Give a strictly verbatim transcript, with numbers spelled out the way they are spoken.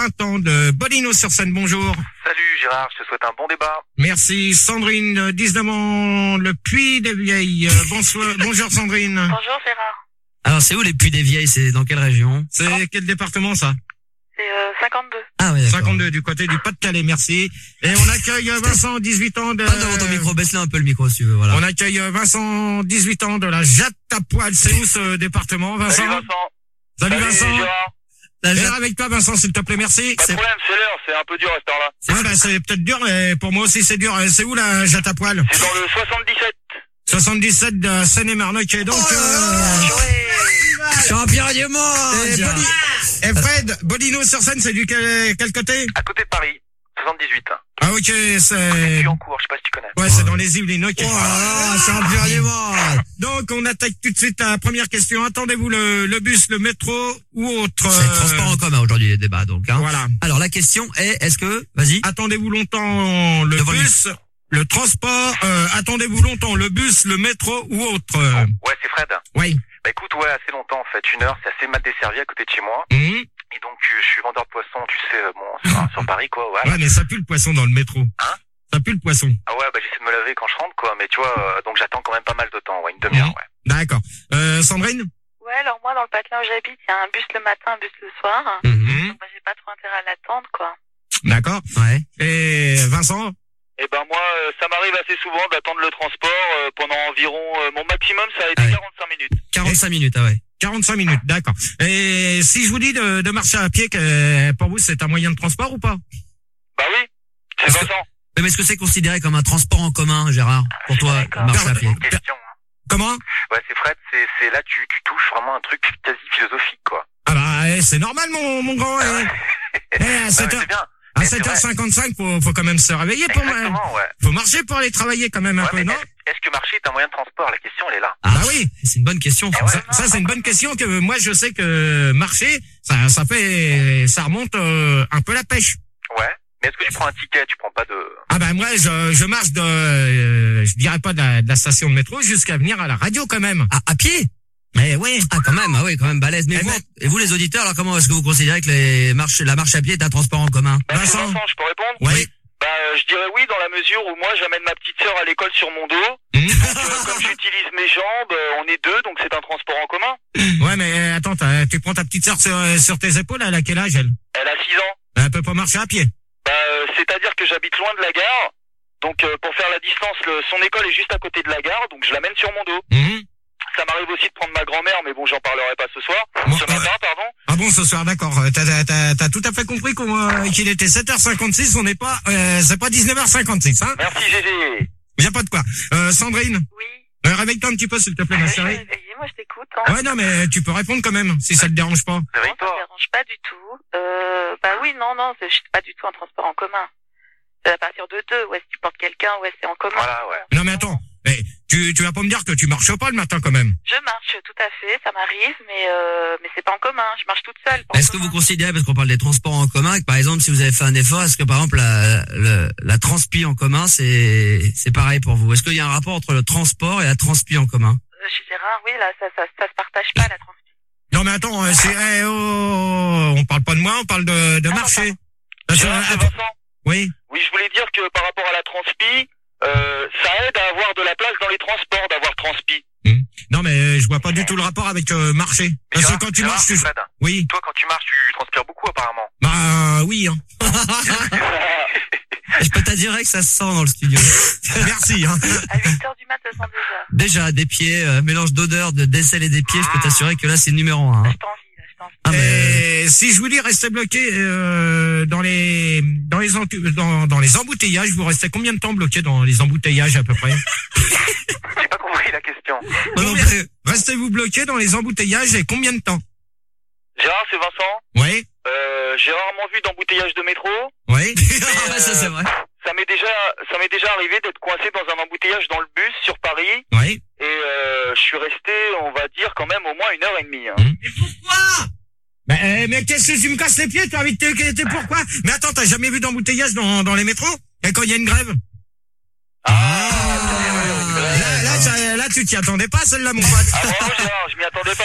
vingt ans de Bodino-sur-Seine. Bonjour. Salut Gérard, je te souhaite un bon débat. Merci. Sandrine, dix-neuf ans, le Puy des Vieilles. Bonsoir, bonjour Sandrine. Bonjour Gérard. Alors c'est où les Puy des Vieilles? C'est dans quelle région? C'est quel département ça? C'est euh, cinquante-deux. Ah ouais, d'accord. cinquante-deux, du côté du Pas-de-Calais, merci. Et on accueille Vincent, dix-huit ans de... Pas devant ton micro, baisse-le un peu le micro si tu veux, voilà. On accueille Vincent, dix-huit ans de la Jatte à Poil. C'est où ce département, Vincent? Salut Vincent. Salut, Salut Vincent. Gérard. La Viens Jatte- avec toi Vincent, s'il te plaît, merci. Pas de problème, c'est l'heure, c'est un peu dur à cette heure-là. Ouais, bah, c'est peut-être dur, mais pour moi aussi c'est dur. C'est où la Jatte à Poil? C'est dans le soixante-dix-sept. soixante-dix-sept de Seine-et-Marne. Ok, donc... Oh là euh, là, champion du monde! Et, Bodi- et Fred, Bodino-sur-Seine, c'est du quel, quel côté? À côté de Paris, soixante-dix-huit. Ah ok, c'est... en cours, je sais pas si tu connais. Ouais, c'est dans les Yvelines, ok. Oh là là, champion du monde! Donc, on attaque tout de suite la première question. Attendez-vous le, le bus, le métro ou autre? C'est transport en commun aujourd'hui les débats donc. Hein. Voilà. Alors la question est, est-ce que, vas-y. Attendez-vous longtemps le Devant lui. bus, le transport, euh, attendez-vous longtemps le bus, le métro ou autre? euh, Ouais, c'est Fred. Oui. Bah écoute, ouais, assez longtemps en fait. Une heure, c'est assez mal desservi à côté de chez moi. Mhm. Et donc, euh, je suis vendeur de poissons, tu sais, euh, bon, sur, sur Paris quoi, voilà. Ouais, mais ça pue le poisson dans le métro. Hein? Ça pue le poisson. Ah ouais, bah j'essaie de me laver quand je rentre quoi, mais tu vois, euh, donc j'attends quand même pas mal de temps, ouais, une demi-heure, ouais. D'accord. Euh, Sandrine? Ouais, alors moi, dans le patelin où j'habite, il y a un bus le matin, un bus le soir. Mhm. Donc, moi, j'ai pas trop intérêt à l'attendre, quoi. D'accord. Ouais. Et Vincent? Et ben moi, euh, ça m'arrive assez souvent d'attendre le transport euh, pendant environ, euh, mon maximum, ça a été Ah ouais. quarante-cinq minutes. quarante-cinq minutes, ah ouais. quarante-cinq minutes, d'accord. Et si je vous dis de, de marcher à pied, que, pour vous, c'est un moyen de transport ou pas? Bah oui, c'est Est-ce que- Vincent. Mais est-ce que c'est considéré comme un transport en commun, Gérard, pour toi, D'accord. marcher à pied? Une question. hein. Comment? Ouais, c'est Fred, c'est, c'est là, tu, tu touches vraiment un truc quasi philosophique, quoi. Ah bah, eh, c'est normal, mon, mon grand. Eh, Eh, à Ah, sept mais heures, c'est bien. à Mais c'est sept heures vrai. cinquante-cinq, faut, faut quand même se réveiller pour moi. Exactement, ouais. Faut marcher pour aller travailler quand même un Ouais, peu, mais non? est-ce, est-ce que marcher est un moyen de transport? La question, elle est là. Ah Bah oui. C'est une bonne question. Eh ouais. Ça, ça, c'est une bonne question que moi, je sais que marcher, ça, ça fait, ça remonte euh, un peu la pêche. Ouais. Mais est-ce que tu prends un ticket? Tu prends pas de... Ah bah moi, je, je marche de, euh, je dirais pas de la, de la station de métro jusqu'à venir à la radio quand même. Ah, à pied? Mais oui. Ah, quand même, ah oui, quand même balèze. Mais Eh vous, ben- et vous, les auditeurs, alors comment est-ce que vous considérez que les marches, la marche à pied est un transport en commun? Bah, c'est Vincent. Vincent, je peux répondre? Oui. Bah, euh, je dirais oui, dans la mesure où moi, j'amène ma petite sœur à l'école sur mon dos. Mmh. Donc, euh, comme j'utilise mes jambes, euh, on est deux, donc c'est un transport en commun. Ouais, mais euh, attends, t'as- tu prends ta petite sœur sur, euh, sur tes épaules, elle a quel âge, elle? Elle a six ans. Elle peut pas marcher à pied. Bah, euh, c'est-à-dire que j'habite loin de la gare. Donc, euh, pour faire la distance, le, son école est juste à côté de la gare, donc je l'amène sur mon dos. Mhm. Ça m'arrive aussi de prendre ma grand-mère, mais bon, j'en parlerai pas ce soir. Bon, ce euh, matin, pardon. Ah bon, ce soir, d'accord. Euh, T'as, t'as, t'as, t'as tout à fait compris qu'on, euh, qu'il était sept heures cinquante-six, on n'est pas, euh, c'est pas dix-neuf heures cinquante-six, hein? Merci, Gégé. Y'a pas de quoi. Euh, Sandrine, Oui. euh, réveille-toi un petit peu, s'il te plaît, ma Ouais, je suis chérie. réveillée, moi, je t'écoute. Hein. Ouais, non, mais tu peux répondre quand même, si ça te dérange pas. Non, ça me Réveille-toi. dérange pas du tout. Euh, bah oui, non, non, c'est, je suis pas du tout en transport en commun. C'est à partir de deux, ouais, si tu portes quelqu'un, ouais, c'est en commun. Voilà, ouais. Non, mais attends. Eh, tu, tu vas pas me dire que tu marches pas le matin quand même. Je marche, tout à fait, ça m'arrive, mais euh, mais c'est pas en commun, je marche toute seule. pas en Est-ce que commun. vous considérez, parce qu'on parle des transports en commun, que par exemple, si vous avez fait un effort, est-ce que par exemple la, la, la transpi en commun, c'est c'est pareil pour vous? Est-ce qu'il y a un rapport entre le transport et la transpi en commun? Euh, Chez Gérard, oui, là, ça, ça, ça se partage pas, la transmission. Non, mais attends, euh, c'est, eh, oh, oh, on parle pas de moi, on parle de, de Ah, marcher. Parce que, Gérard, c'est attends, Vincent. oui. Oui, je voulais dire que par rapport à la transpi, euh, ça aide à avoir de la place dans les transports d'avoir transpi. Hmm. Non, mais euh, je vois pas du tout le rapport avec euh, marcher. Parce que Gérard, quand tu Gérard, marches, tu... Fred, Oui. toi, quand tu marches, tu transpires beaucoup apparemment. Bah, oui, hein. Je peux t'assurer que ça se sent dans le studio. Merci, hein. À huit heures du mat, ça sent déjà. Déjà, des pieds, euh, mélange d'odeur, de d'aisselle et des pieds, je peux t'assurer que là, c'est le numéro un. Là, Hein. je t'envie, là, je t'envie. Ah, mais... Et si je vous dis rester bloqué euh, dans les dans les entu- dans, dans les embouteillages, vous restez combien de temps bloqué dans les embouteillages à peu près? J'ai pas compris la question. Moi non Combien- plus. Restez-vous bloqué dans les embouteillages et combien de temps? Gérard, c'est Vincent. Oui, Euh, j'ai rarement vu d'embouteillage de métro. oui. Ah, ouais, ça c'est vrai. Ça m'est déjà, ça m'est déjà arrivé d'être coincé dans un embouteillage dans le bus sur Paris. Oui. Et euh, je suis resté, on va dire, quand même au moins une heure et demie. Hein. Mais pourquoi? Mais, euh, mais qu'est-ce que tu me casses les pieds? Tu as envie de te t'es pourquoi? Mais attends, t'as jamais vu d'embouteillage dans, dans les métros? Et quand il y a une grève? Ah, Là, là, ça- là, tu t'y attendais pas, celle-là, mon pote. Ah, bravo Gérard, je m'y attendais pas.